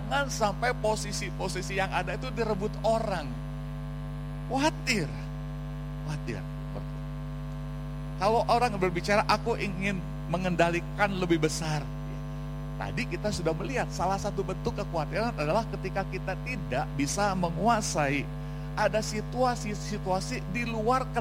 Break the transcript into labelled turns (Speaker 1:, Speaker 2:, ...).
Speaker 1: Jangan sampai posisi-posisi yang ada itu direbut orang. Khawatir. Kalau orang berbicara, aku ingin mengendalikan lebih besar. Tadi kita sudah melihat salah satu bentuk kekhawatiran adalah ketika kita tidak bisa menguasai. Ada situasi-situasi di luar